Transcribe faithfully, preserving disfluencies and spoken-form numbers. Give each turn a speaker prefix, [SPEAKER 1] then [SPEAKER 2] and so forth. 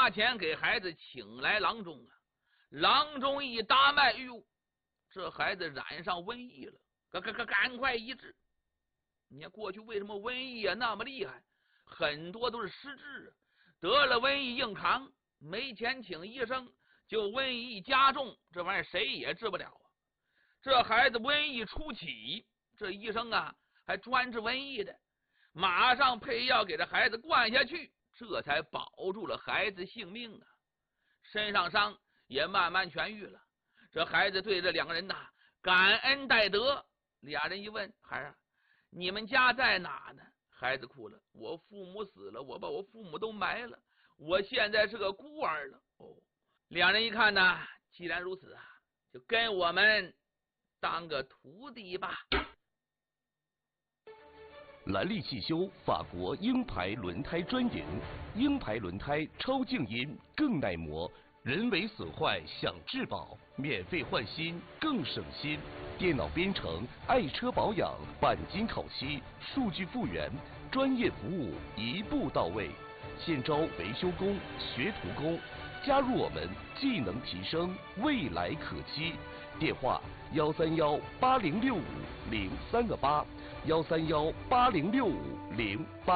[SPEAKER 1] 拿钱给孩子请来郎中啊。郎中一搭脉，哟，这孩子染上瘟疫了，赶赶赶赶快医治。你看过去为什么瘟疫啊那么厉害？很多都是失智，得了瘟疫硬扛，没钱请医生，就瘟疫加重，这玩意儿谁也治不了啊。这孩子瘟疫初起，这医生啊还专治瘟疫的，马上配药给这孩子灌下去，这才保住了孩子性命啊。身上伤也慢慢痊愈了。这孩子对这两个人呐感恩戴德。俩人一问，孩儿啊，你们家在哪呢？孩子哭了，我父母死了，我把我父母都埋了，我现在是个孤儿了。哦，两人一看呢，既然如此啊，就跟我们当个徒弟吧。
[SPEAKER 2] 兰利汽修法国鹰牌轮胎专营，鹰牌轮胎超静音，更耐磨，人为损坏享质保，免费换新更省心。电脑编程，爱车保养，钣金烤漆，数据复原，专业服务一步到位。现招维修工、学徒工，加入我们，技能提升，未来可期。电话：幺三幺八零六五零三个八，幺三幺八零六五零八。